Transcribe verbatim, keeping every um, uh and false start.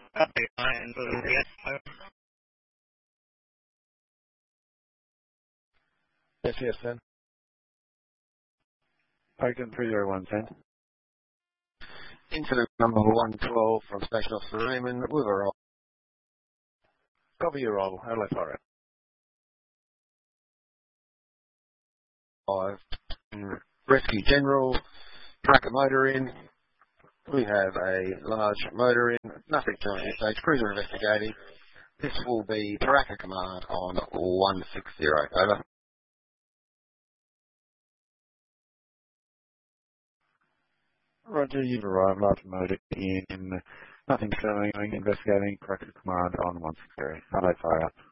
Okay, fine. So, yes, Yes, yes, then. Oakland three zero one ten. Incident number one twelve from Station Officer Raymond with a roll. Copy your roll. Hello, Fire. Five. Rescue General. Track a motor in. We have a large motor in. Nothing to at this stage. Cruiser investigating. This will be Paraka Command on one six zero. Over. Roger, you've arrived. Large motor in. Nothing showing. Investigating. Corrected command on one six zero. Hello, Fire.